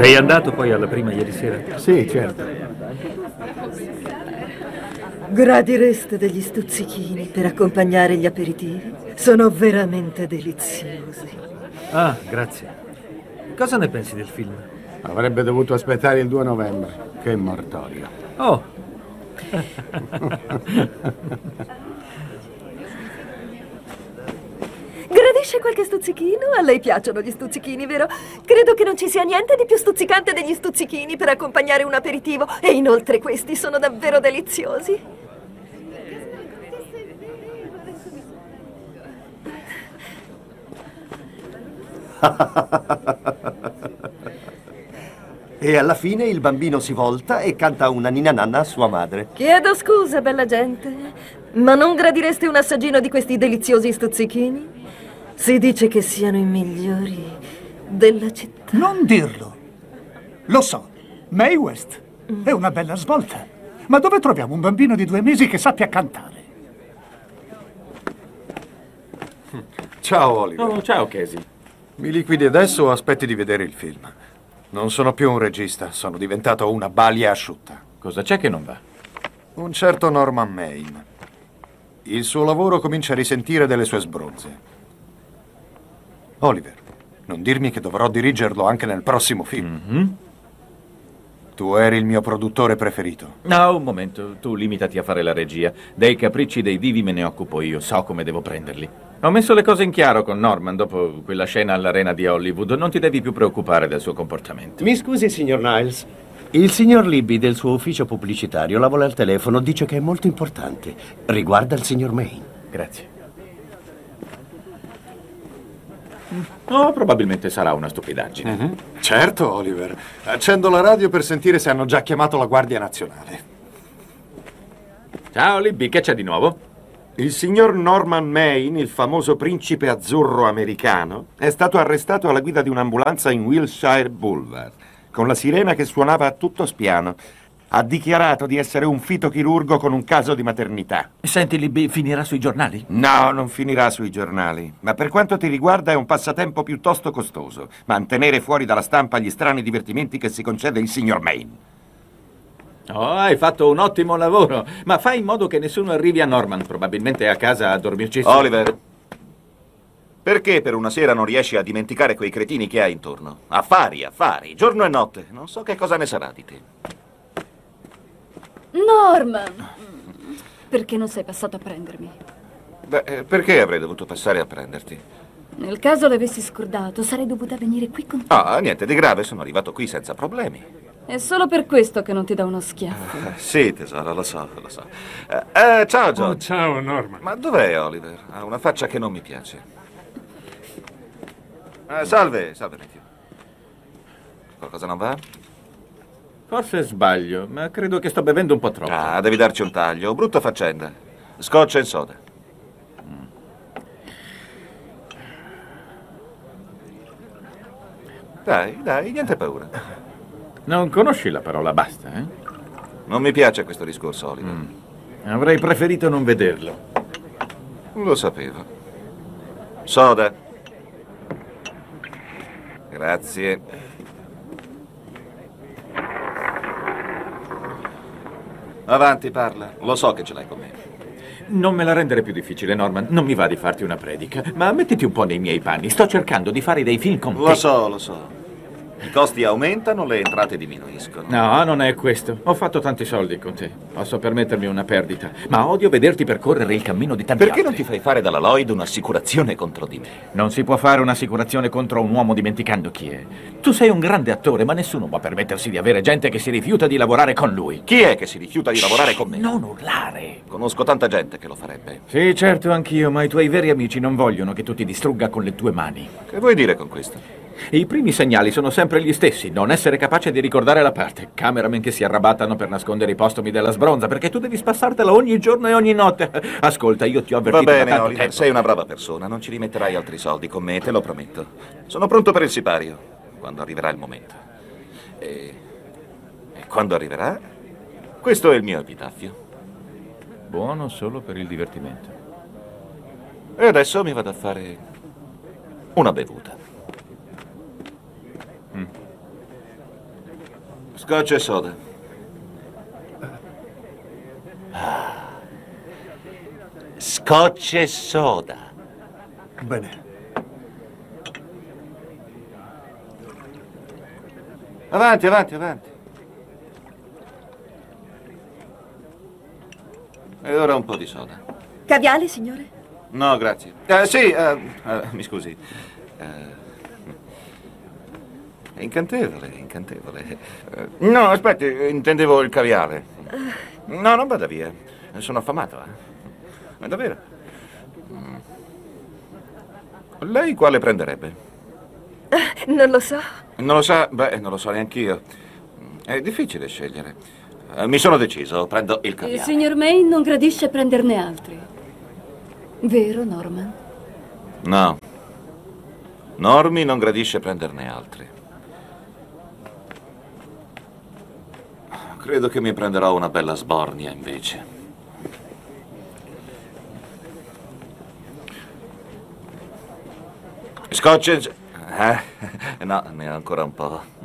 Sei andato poi alla prima ieri sera? Sì, certo. Gradireste degli stuzzichini per accompagnare gli aperitivi? Sono veramente deliziosi. Ah, grazie. Cosa ne pensi del film? Avrebbe dovuto aspettare il 2 novembre. Che mortorio. Oh, Gradisce qualche stuzzichino? A lei piacciono gli stuzzichini, vero? Credo che non ci sia niente di più stuzzicante degli stuzzichini per accompagnare un aperitivo. E inoltre questi sono davvero deliziosi. E alla fine il bambino si volta e canta una ninna nanna a sua madre. Chiedo scusa, bella gente, ma non gradireste un assaggino di questi deliziosi stuzzichini? Si dice che siano i migliori della città. Non dirlo. Lo so, Mae West è una bella svolta. Ma dove troviamo un bambino di 2 mesi che sappia cantare? Ciao, Oliver. oh, ciao Casey. Mi liquidi adesso o aspetti di vedere il film? Non sono più un regista, sono diventato una balia asciutta. Cosa c'è che non va? Un certo Norman Maine. Il suo lavoro comincia a risentire delle sue sbronze. Oliver, non dirmi che dovrò dirigerlo anche nel prossimo film. Tu eri il mio produttore preferito. No, un momento, tu limitati a fare la regia. Dei capricci dei divi me ne occupo io, so come devo prenderli. Ho messo le cose in chiaro con Norman dopo quella scena all'arena di Hollywood. Non ti devi più preoccupare del suo comportamento. Mi scusi, signor Niles. Il signor Libby del suo ufficio pubblicitario la vuole al telefono, dice che è molto importante. Riguarda il signor Maine. Grazie. Oh, probabilmente sarà una stupidaggine. Certo, Oliver. Accendo la radio per sentire se hanno già chiamato la Guardia Nazionale. Ciao Libby, che c'è di nuovo? Il signor Norman Maine, il famoso principe azzurro americano, è stato arrestato alla guida di un'ambulanza in Wilshire Boulevard, con la sirena che suonava a tutto spiano. Ha dichiarato di essere un fitochirurgo con un caso di maternità. Senti, Libby, finirà sui giornali? No, non finirà sui giornali. Ma per quanto ti riguarda è un passatempo piuttosto costoso. Mantenere fuori dalla stampa gli strani divertimenti che si concede il signor Maine. Oh, hai fatto un ottimo lavoro. Ma fai in modo che nessuno arrivi a Norman. Probabilmente è a casa a dormirci su. Oliver, perché per una sera non riesci a dimenticare quei cretini che hai intorno? Affari, giorno e notte. Non so che cosa ne sarà di te. Norman! Perché non sei passato a prendermi? Beh, perché avrei dovuto passare a prenderti? Nel caso l'avessi scordato, sarei dovuta venire qui con te. Ah, niente di grave, sono arrivato qui senza problemi. È solo per questo che non ti do uno schiaffo. Sì, tesoro, lo so. Ciao, John. Oh, ciao, Norman. Ma dov'è Oliver? Ha una faccia che non mi piace. Salve, Matthew. Qualcosa non va? Forse sbaglio, ma credo che sto bevendo un po' troppo. Ah, devi darci un taglio. Brutta faccenda. Scotch e soda. Dai, niente paura. Non conosci la parola basta, eh? Non mi piace questo discorso, Oliver. Avrei preferito non vederlo. Lo sapevo. Soda. Grazie. Avanti, parla. Lo so che ce l'hai con me. Non me la rendere più difficile, Norman. Non mi va di farti una predica. Ma mettiti un po' nei miei panni. Sto cercando di fare dei film con te. Lo so. I costi aumentano, le entrate diminuiscono. No, non è questo. Ho fatto tanti soldi con te. Posso permettermi una perdita. Ma odio vederti percorrere il cammino di tanti Perché altri. non ti fai fare dalla Lloyd un'assicurazione contro di me? Non si può fare un'assicurazione contro un uomo dimenticando chi è. Tu sei un grande attore, ma nessuno può permettersi di avere gente che si rifiuta di lavorare con lui. Chi è che si rifiuta di lavorare con me? Non urlare. Conosco tanta gente che lo farebbe. Sì, certo, anch'io, ma i tuoi veri amici non vogliono che tu ti distrugga con le tue mani. Che vuoi dire con questo? I primi segnali sono sempre gli stessi: non essere capace di ricordare la parte, cameraman che si arrabattano per nascondere i postumi della sbronza, perché tu devi spassartela ogni giorno e ogni notte. Ascolta, io ti ho avvertito Va bene, da tanto Oliver, tempo. sei una brava persona, non ci rimetterai altri soldi con me, te lo prometto. Sono pronto per il sipario, quando arriverà il momento. E quando arriverà, questo è il mio epitaffio. Buono solo per il divertimento. E adesso mi vado a fare una bevuta. Scotch e soda. Scotch e soda. Bene. Avanti, avanti, avanti. E ora un po' di soda. Caviale, signore? No, grazie. Sì, mi scusi. È incantevole, incantevole. No, aspetti, intendevo il caviale. No, non vada via. Sono affamato, Davvero. Lei quale prenderebbe? Non lo so. Non lo sa? Beh, non lo so neanch'io. È difficile scegliere. Mi sono deciso, prendo il Il caviale. signor May non gradisce prenderne altri. Vero, Norman? No. Normi non gradisce prenderne altri. Credo che mi prenderò una bella sbornia, invece. Scotch e... No, ne ho ancora un po'.